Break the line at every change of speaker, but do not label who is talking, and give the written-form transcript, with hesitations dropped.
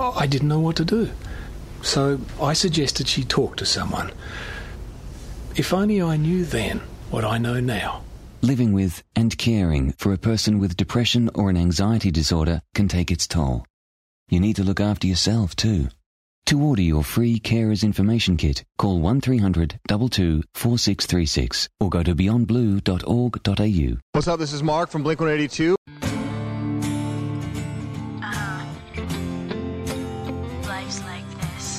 I didn't know what to do. So I suggested she talk to someone. If only I knew then what I know now.
Living with and caring for a person with depression or an anxiety disorder can take its toll. You need to look after yourself too. To order your free Carers Information Kit, call 1300 22 4636 or go to beyondblue.org.au.
What's up? This is Mark from Blink-182.